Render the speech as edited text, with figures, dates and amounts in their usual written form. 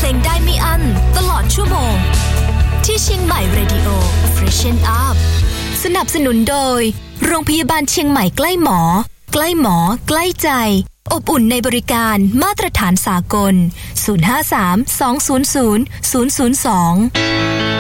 ลงได้ไม่อั้นตลอดชั่วโมงที่เชียงใหม่ Radio Freshen Up สนับสนุนโดยโรงพยาบาลเชียงใหม่ใกล้หมอใกล้หมอใกล้ใจอบอุ่นในบริการมาตรฐานสากล053 200 002